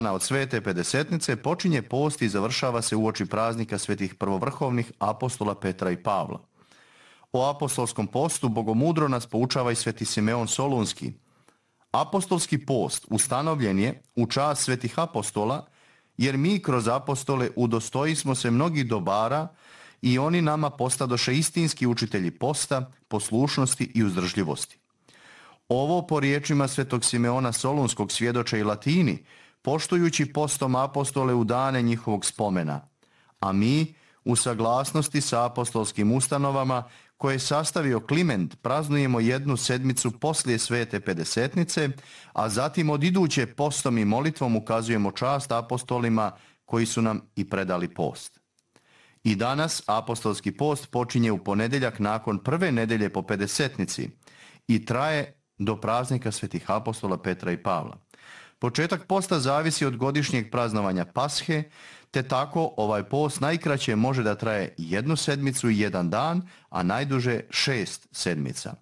od Svete Pedesetnice počinje post i završava se uoči praznika svetih prvovrhovnih apostola Petra i Pavla. O apostolskom postu bogomudro nas poučava i sveti Simeon Solunski. Apostolski post ustanovljen je u čast svetih apostola, jer mi kroz apostole udostojismo se mnogih dobara i oni nama postadoše istinski učitelji posta, poslušnosti i uzdržljivosti. Ovo po riječima svetog Simeona Solunskog svjedoče i Latini, poštujući postom apostole u dane njihovog spomena, a mi, u saglasnosti sa apostolskim ustanovama koje je sastavio Kliment, praznujemo jednu sedmicu poslije Svete Pedesetnice, a zatim od iduće postom i molitvom ukazujemo čast apostolima koji su nam i predali post. I danas apostolski post počinje u ponedjeljak nakon prve nedelje po Pedesetnici i traje do praznika svetih apostola Petra i Pavla. Početak posta zavisi od godišnjeg praznovanja Pashe, te tako ovaj post najkraće može da traje 1 sedmicu i 1 dan, a najduže 6 sedmica.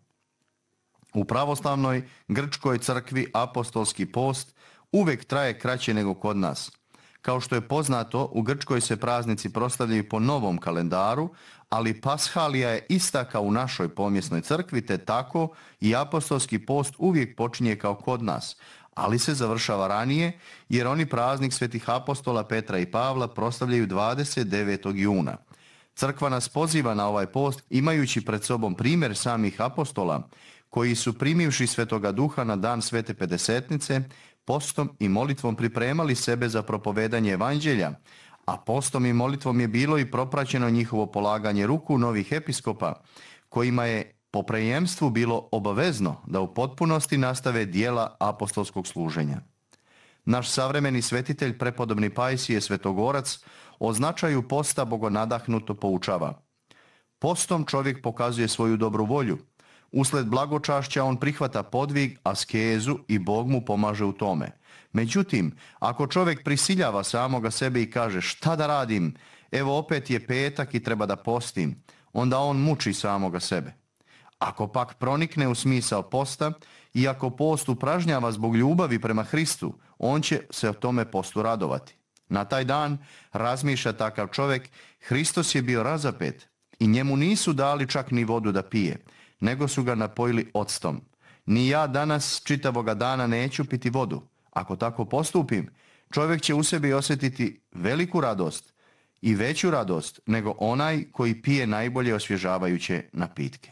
U pravoslavnoj grčkoj crkvi apostolski post uvek traje kraće nego kod nas. Kao što je poznato, u Grčkoj se praznici proslavljaju po novom kalendaru, ali Pashalija je ista kao u našoj pomjesnoj crkvi, te tako i apostolski post uvijek počinje kao kod nas, ali se završava ranije, jer oni praznik svetih apostola Petra i Pavla proslavljaju 29. juna. Crkva nas poziva na ovaj post imajući pred sobom primjer samih apostola, koji su primivši Svetoga Duha na dan Svete Pedesetnice, postom i molitvom pripremali sebe za propovedanje evanđelja, a postom i molitvom je bilo i propraćeno njihovo polaganje ruku novih episkopa, kojima je po prejemstvu bilo obavezno da u potpunosti nastave dijela apostolskog služenja. Naš savremeni svetitelj prepodobni Pajsije Svetogorac o značaju posta bogonadahnuto poučava. Postom čovjek pokazuje svoju dobru volju. Usled blagočašća on prihvata podvig, askezu i Bog mu pomaže u tome. Međutim, ako čovjek prisiljava samoga sebe i kaže šta da radim, evo opet je petak i treba da postim, onda on muči samoga sebe. Ako pak pronikne u smisao posta i ako post upražnjava zbog ljubavi prema Hristu, on će se o tome postu radovati. Na taj dan, razmišlja takav čovjek, Hristos je bio razapet i njemu nisu dali čak ni vodu da pije, nego su ga napojili octom. Ni ja danas čitavoga dana neću piti vodu. Ako tako postupim, čovjek će u sebi osjetiti veliku radost i veću radost nego onaj koji pije najbolje osvježavajuće napitke.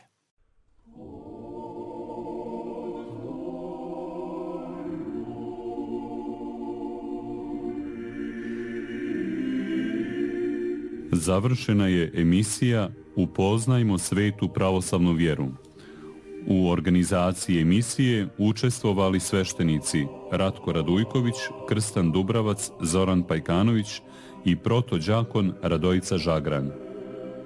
Završena je emisija Upoznajmo svetu pravoslavnu vjeru. U organizaciji emisije učestvovali sveštenici Ratko Radujković, Krstan Dubravac, Zoran Pajkanović i protođakon Radojica Žagran.